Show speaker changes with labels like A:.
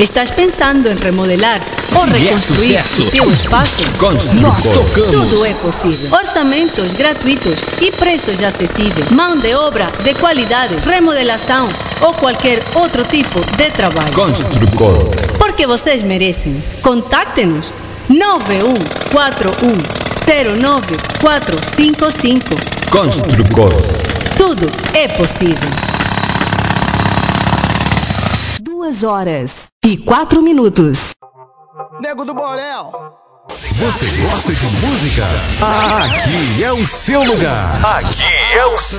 A: Estás pensando em remodelar ou reconstruir o teu espaço?
B: Nós tocamos.
A: Tudo é possível. Orçamentos gratuitos e preços acessíveis. Mão de obra de qualidade, remodelação ou qualquer outro tipo de trabalho.
B: Construcor.
A: Porque vocês merecem. Contacte-nos 9141095455.
B: Construcor.
A: Tudo é possível.
C: 2h04.
D: Nego do Borel.
E: Você gosta de música? Aqui é o seu lugar. Aqui é o seu